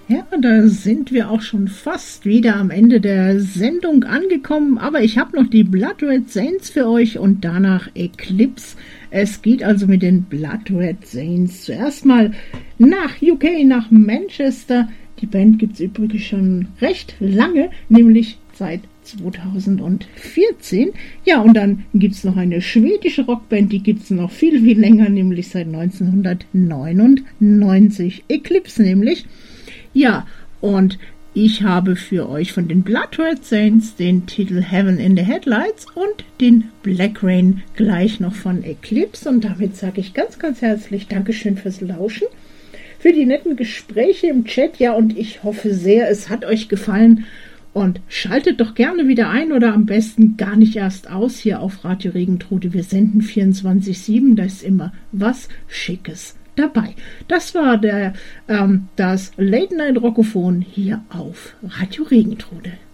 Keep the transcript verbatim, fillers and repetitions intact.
Ja, da sind wir auch schon fast wieder am Ende der Sendung angekommen, aber ich habe noch die Blood Red Saints für euch und danach Eclipse. Es geht also mit den Blood Red Saints zuerst mal nach U K, nach Manchester. Die Band gibt es übrigens schon recht lange, nämlich seit zweitausendvierzehn. Ja, und dann gibt es noch eine schwedische Rockband, die gibt es noch viel, viel länger, nämlich seit neunzehnhundertneunundneunzig. Eclipse nämlich. Ja, und ich habe für euch von den Blood Red Saints den Titel Heaven in the Headlights und den Black Rain gleich noch von Eclipse. Und damit sage ich ganz, ganz herzlich Dankeschön fürs Lauschen, für die netten Gespräche im Chat. Ja, und ich hoffe sehr, es hat euch gefallen. Und schaltet doch gerne wieder ein oder am besten gar nicht erst aus hier auf Radio Regentrude. Wir senden vierundzwanzig sieben, da ist immer was Schickes dabei. Das war der, ähm, das Late Night Rockophon hier auf Radio Regentrude.